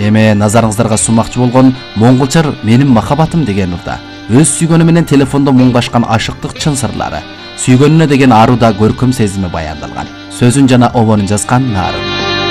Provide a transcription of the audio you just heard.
Эми назарыңыздарга сунмакчы болгон Монголчар менин махаббатым деген урда өз сүйгөнү менен телефондо муңдашкан ашыктык чын сырлары, сүйгөнүнө деген аруда көркөм сезими баяндалган. Сөзүн жана обонун жазган Нарын.